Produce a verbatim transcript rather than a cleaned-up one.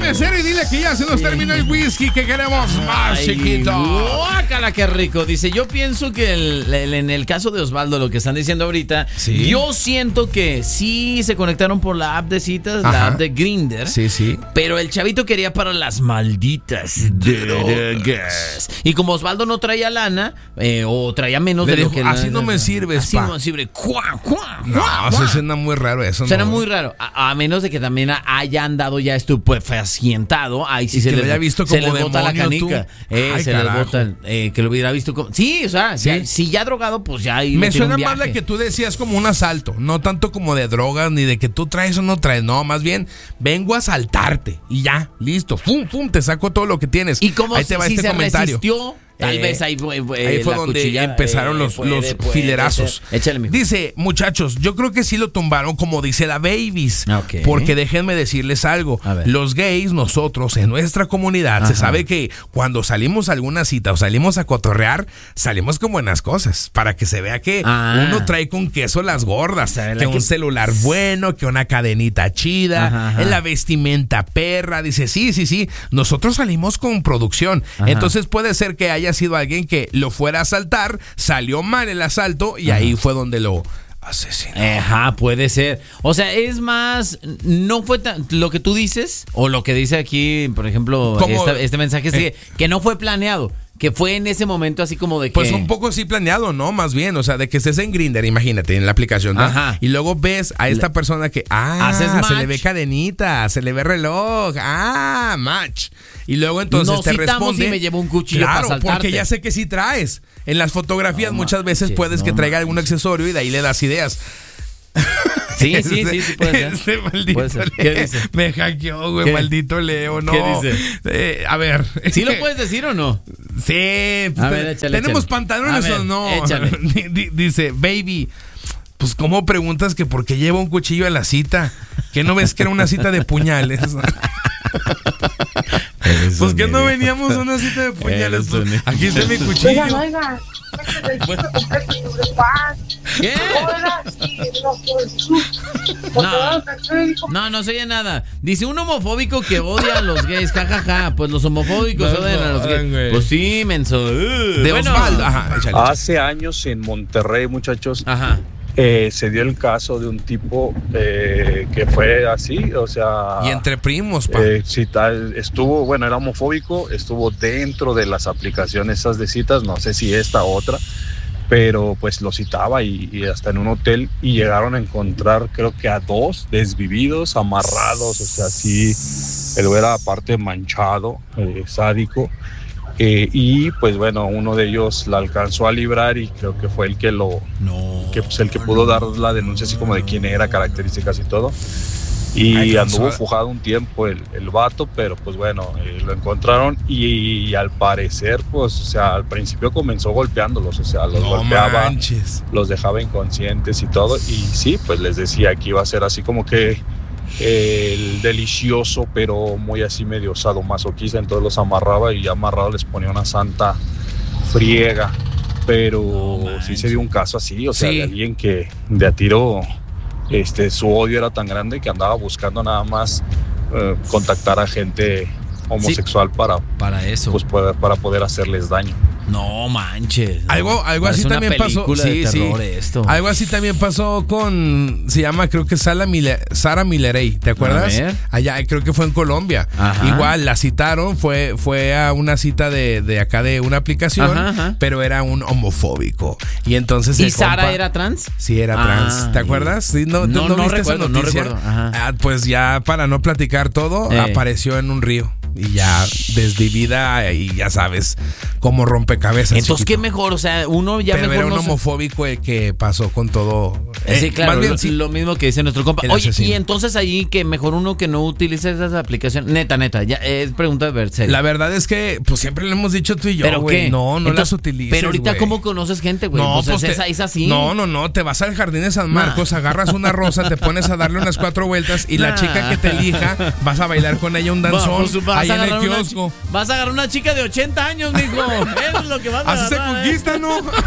mesero y dile que ya se nos terminó el whisky, que queremos más, Ay, chiquito. Guácala, qué rico. Dice, yo pienso que el, el, en el caso de Osvaldo, lo que están diciendo ahorita, ¿Sí? Yo siento que sí se conectaron por la app de citas, Ajá. la app de Grindr. Sí, sí. Pero el chavito quería para las malditas drogas. Y como Osvaldo no traía lana, eh, o traía menos Le de lo dijo, que... así la, no me sirves, Así pa. no me sirve. Cuá, cuá, No, cuá, se cuá. suena muy raro eso. Suena ¿no? muy raro, a, a menos de que también haya andado ya estupefacientado. Ahí sí Y se que le lo haya visto se como les bota la demonio, canica. tú. Eh, Ay, se les carajo. bota, eh, que lo hubiera visto como... Sí, o sea, ¿Sí? ya, si ya drogado, pues ya ahí Me le tiene suena un más la viaje. que tú decías como un asalto, no tanto como de drogas ni de que tú traes o no traes, no, más bien vengo a asaltarte y ya, listo, fum, fum, te saco todo lo que tienes. Y como ahí te si, va si este se comentario. resistió, tal Eh, vez ahí fue, fue, Ahí fue la donde cuchillada, empezaron eh, los, puede, los puede filerazos. ser. Échale, mijo. Dice, muchachos, yo creo que sí lo tumbaron, como dice la Babies. Ok. Porque déjenme decirles algo. A ver. Los gays, nosotros, en nuestra comunidad, se Ajá. sabe que cuando salimos a alguna cita o salimos a cotorrear, salimos con buenas cosas. Para que se vea que Ah. uno trae con queso las gordas. sea, la Que un que- celular bueno, que una cadenita chida, Ajá, ajá. en la vestimenta perra. Dice, sí, sí, sí. Nosotros salimos con producción. Ajá. Entonces puede ser que haya sido alguien que lo fuera a asaltar, salió mal el asalto y Ajá. ahí fue donde lo asesinó. Ajá, puede ser. O sea, es más, no fue tan, lo que tú dices, o lo que dice aquí, por ejemplo, Como- esta- este mensaje es eh. que, que no fue planeado, que fue en ese momento así como de que... Pues un poco sí planeado, ¿no? Más bien, o sea, de que estés en Grindr, imagínate, en la aplicación, ¿no? Ajá. Y luego ves a esta persona que, ah, Haces se le match. ve cadenita, se le ve reloj, ah, match. Y luego entonces Nos te citamos responde. y me llevo un cuchillo claro, para asaltarte. porque ya sé que sí traes. En las fotografías No muchas veces manches, puedes no que traiga manches. algún accesorio y de ahí le das ideas. Sí, sí, sí, sí puede ser. Este maldito Puede ser. Leo ¿Qué dice? me hackeó, güey, ¿Qué? maldito Leo, no. ¿Qué dice? Eh, a ver. ¿Sí lo puedes decir o no? Sí, pues, A ver, te- échale, ¿tenemos échale. pantalones A ver, o no? échale. Di- di- Dice, baby, pues ¿cómo preguntas que por qué lleva un cuchillo a la cita? ¿Que no ves que era una cita de puñales? Pues que no veníamos a una cita de puñales. Eres un- Aquí está mi cuchillo. Oigan, oigan, el chico completo de paz. ¿Qué? Hola, sí, no, pues, por No. favor, médico. No, no se oye nada. Dice un homofóbico que odia a los gays. Ja, ja, ja. Pues los homofóbicos No, odian a los gays. güey. Pues sí, menso. Uh, De bueno. Osvaldo. Ajá, échale. Hace años en Monterrey, muchachos, Ajá. eh, se dio el caso de un tipo eh, que fue así, o sea, Y entre primos, pa. eh, cita- estuvo, bueno, era homofóbico, estuvo dentro de las aplicaciones esas de citas, no sé si esta u otra, pero pues lo citaba y, y hasta en un hotel y llegaron a encontrar creo que a dos desvividos, amarrados, o sea, sí, el güey era aparte manchado, eh, sádico. Eh, y pues bueno, uno de ellos la alcanzó a librar y creo que fue el que lo No. que pues el que pudo dar la denuncia así como de quién era, características y todo. Y Alcanzó anduvo a- fujado un tiempo el, el vato, pero pues bueno, eh, lo encontraron y, y al parecer, pues, o sea, al principio comenzó golpeándolos, o sea, los No golpeaba, manches. los dejaba inconscientes y todo. Y sí, pues les decía que iba a ser así como que eh, el delicioso, pero muy así medio sadomasoquista, entonces los amarraba y ya amarrado les ponía una santa friega. Pero No sí se dio un caso así, o sea, Sí. de alguien que de a tiro este, su odio era tan grande que andaba buscando nada más eh, contactar a gente homosexual para, Para eso. pues, poder, para poder hacerles daño. No manches. no. Algo, algo Parece así una también pasó. película de Sí, terror sí. esto. Algo así también pasó con. Se llama, creo que Sara Miller, Sara Millerey. ¿Te acuerdas? A ver. Allá, creo que fue en Colombia. Ajá. Igual la citaron. Fue, fue a una cita de, de acá de una aplicación. Ajá, ajá. Pero era un homofóbico. Y entonces. ¿Y el Sara compa- era trans? Sí, era Ah, trans. ¿Te acuerdas? Sí, no, no, ¿no no viste esa recuerdo, no noticia? recuerdo. Ajá. Ah, pues ya para no platicar todo, Eh. apareció en un río. Y ya desvivida y ya sabes cómo rompecabezas. Entonces, ¿qué chiquito. mejor? O sea, uno ya Pero mejor era un no se- homofóbico el que pasó con todo. Sí, Eh, claro, más bien, lo, sí. lo mismo que dice nuestro compa. El Oye, asesino. y entonces ahí que mejor uno que no utilice esas aplicaciones. Neta, neta, ya es pregunta de ver serio. La verdad es que, pues siempre lo hemos dicho tú y yo, ¿Pero güey. qué? No, no Entonces, las utilices. Pero ahorita, güey. ¿cómo conoces gente, güey? No, pues, pues es, te- es así. No, no, no, te vas al jardín de San Marcos, agarras una rosa, te pones a darle unas cuatro vueltas y la Nah. chica que te elija, vas a bailar con ella un danzón Vamos, vas ahí a en el agarrar una kiosco. chi- Vas a agarrar una chica de ochenta años, mijo. Eso es lo que vas a Así se agarrar, ¿eh? conquista, ¿no?